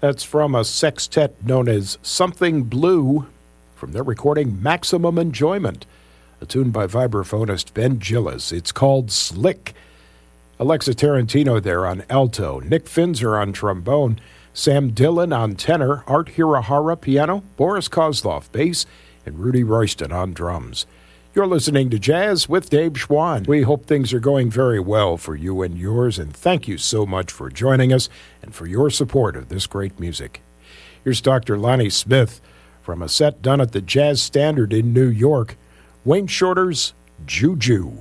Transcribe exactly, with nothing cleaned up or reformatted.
That's from a sextet known as Something Blue from their recording Maximum Enjoyment, a tune by vibraphonist Ben Gillis. It's called Slick. Alexa Tarantino there on alto, Nick Finzer on trombone, Sam Dillon on tenor, Art Hirahara piano, Boris Kozlov bass, and Rudy Royston on drums. You're listening to Jazz with Dave Schwann. We hope things are going very well for you and yours, and thank you so much for joining us and for your support of this great music. Here's Doctor Lonnie Smith from a set done at the Jazz Standard in New York, Wayne Shorter's Juju.